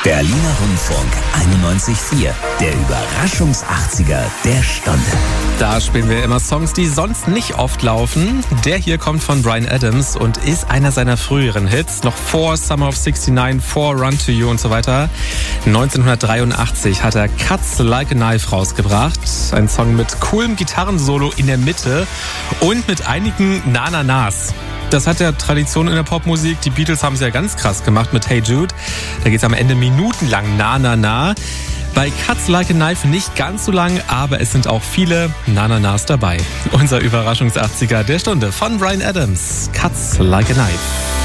Berliner Rundfunk 91.4, der Überraschungs-80er der Stunde. Da spielen wir immer Songs, die sonst nicht oft laufen. Der hier kommt von Bryan Adams und ist einer seiner früheren Hits. Noch vor Summer of 69, vor Run to You und so weiter. 1983 hat er Cuts Like a Knife rausgebracht. Ein Song mit coolem Gitarrensolo in der Mitte und mit einigen Na-Na-Nas. Das hat ja Tradition in der Popmusik. Die Beatles haben es ja ganz krass gemacht mit Hey Jude. Da geht es am Ende minutenlang Na-Na-Na. Bei Cuts Like a Knife nicht ganz so lang, aber es sind auch viele Na-Na-Nas dabei. Unser Überraschungs-80er der Stunde von Bryan Adams. Cuts Like a Knife.